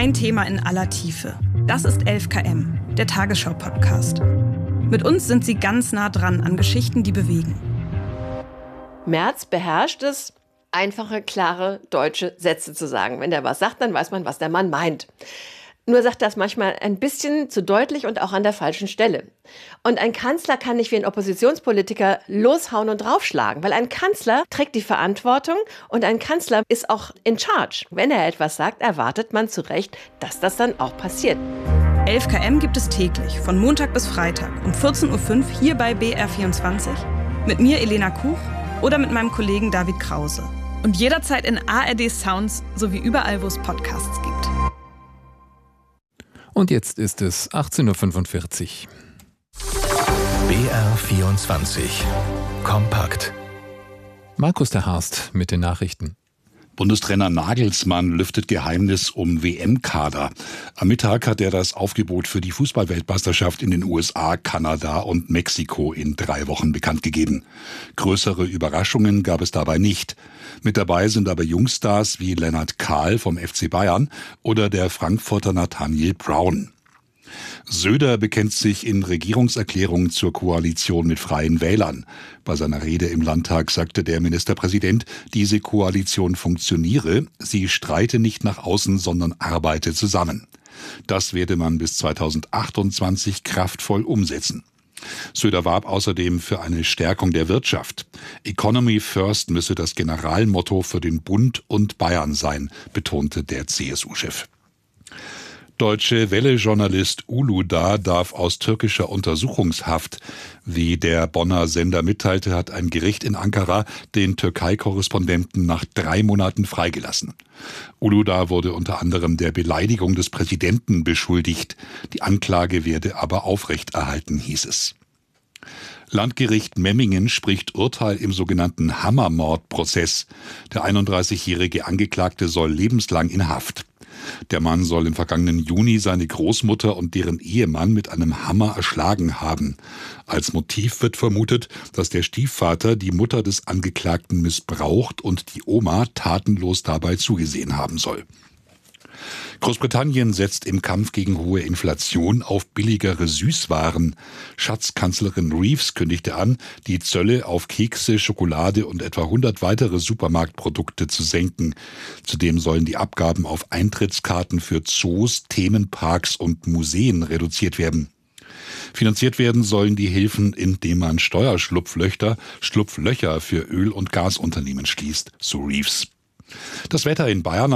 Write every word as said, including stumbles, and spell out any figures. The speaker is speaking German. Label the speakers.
Speaker 1: Ein Thema in aller Tiefe. Das ist elf Kilometer, der Tagesschau-Podcast. Mit uns sind Sie ganz nah dran an Geschichten, die bewegen.
Speaker 2: Merz beherrscht es, einfache, klare deutsche Sätze zu sagen. Wenn der was sagt, dann weiß man, was der Mann meint. Nur sagt das manchmal ein bisschen zu deutlich und auch an der falschen Stelle. Und ein Kanzler kann nicht wie ein Oppositionspolitiker loshauen und draufschlagen, weil ein Kanzler trägt die Verantwortung und ein Kanzler ist auch in charge. Wenn er etwas sagt, erwartet man zu Recht, dass das dann auch passiert.
Speaker 1: elf Kilometer gibt es täglich, von Montag bis Freitag um vierzehn Uhr fünf hier bei B R vierundzwanzig. Mit mir Elena Kuch oder mit meinem Kollegen David Krause. Und jederzeit in A R D Sounds sowie überall, wo es Podcasts gibt.
Speaker 3: Und jetzt ist es achtzehn Uhr fünfundvierzig.
Speaker 4: B R vierundzwanzig. Kompakt.
Speaker 3: Markus der Harst mit den Nachrichten.
Speaker 5: Bundestrainer Nagelsmann lüftet Geheimnis um W M-Kader. Am Mittag hat er das Aufgebot für die Fußball-Weltmeisterschaft in den U S A, Kanada und Mexiko in drei Wochen bekannt gegeben. Größere Überraschungen gab es dabei nicht. Mit dabei sind aber Jungstars wie Lennart Kahl vom F C Bayern oder der Frankfurter Nathaniel Brown. Söder bekennt sich in Regierungserklärung zur Koalition mit Freien Wählern. Bei seiner Rede im Landtag sagte der Ministerpräsident, diese Koalition funktioniere, sie streite nicht nach außen, sondern arbeite zusammen. Das werde man bis zweitausendachtundzwanzig kraftvoll umsetzen. Söder warb außerdem für eine Stärkung der Wirtschaft. Economy First müsse das Generalmotto für den Bund und Bayern sein, betonte der C S U-Chef. Deutsche Welle-Journalist Uludağ darf aus türkischer Untersuchungshaft. Wie der Bonner Sender mitteilte, hat ein Gericht in Ankara den Türkei-Korrespondenten nach drei Monaten freigelassen. Uludağ wurde unter anderem der Beleidigung des Präsidenten beschuldigt. Die Anklage werde aber aufrechterhalten, hieß es. Landgericht Memmingen spricht Urteil im sogenannten Hammermord-Prozess. Der einunddreißigjährige Angeklagte soll lebenslang in Haft. Der Mann soll im vergangenen Juni seine Großmutter und deren Ehemann mit einem Hammer erschlagen haben. Als Motiv wird vermutet, dass der Stiefvater die Mutter des Angeklagten missbraucht und die Oma tatenlos dabei zugesehen haben soll. Großbritannien setzt im Kampf gegen hohe Inflation auf billigere Süßwaren. Schatzkanzlerin Reeves kündigte an, die Zölle auf Kekse, Schokolade und etwa hundert weitere Supermarktprodukte zu senken. Zudem sollen die Abgaben auf Eintrittskarten für Zoos, Themenparks und Museen reduziert werden. Finanziert werden sollen die Hilfen, indem man Steuerschlupflöcher Schlupflöcher für Öl- und Gasunternehmen schließt, so Reeves. Das Wetter in Bayern.